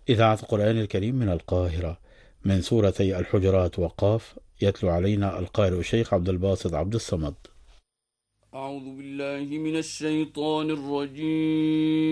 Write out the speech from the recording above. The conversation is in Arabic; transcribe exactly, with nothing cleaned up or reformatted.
إذاعة القرآن الكريم من القاهرة، من سورتي الحجرات وقاف. يتلو علينا القارئ الشيخ عبد الباسط عبد الصمد. أعوذ بالله من الشيطان الرجيم.